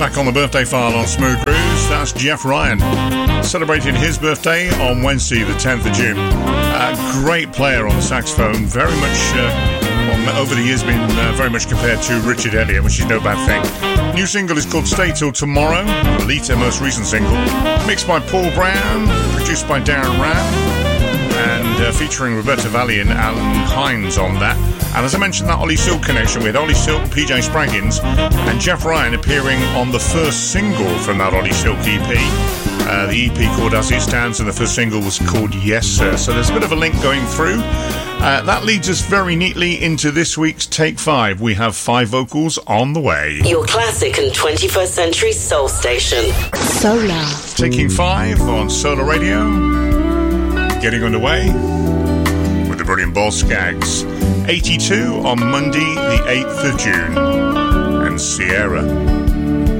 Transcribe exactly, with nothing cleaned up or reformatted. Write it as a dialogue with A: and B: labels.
A: back on the birthday file on Smooth Cruise. That's Jeff Ryan, celebrating his birthday on Wednesday the tenth of June. A great player on the saxophone, very much uh, well, over the years been uh, very much compared to Richard Elliott, which is no bad thing. New single is called Stay Till Tomorrow, Lita, most recent single, mixed by Paul Brown, produced by Darren Ram, and uh, featuring Roberta Valli and Alan Hines on that. And as I mentioned, that Ollie Silk connection with Ollie Silk, P J Spraggins and Jeff Ryan appearing on the first single from that Ollie Silk E P. Uh, the E P called As It Stands, and the first single was called Yes Sir. So there's a bit of a link going through. Uh, that leads us very neatly into this week's Take Five. We have five vocals on the way.
B: Your classic and twenty-first century soul station. Solar.
A: Taking five on Solar Radio. Getting underway with the brilliant Ball Skaggs. eighty-two on Monday the eighth of June. And Sierra.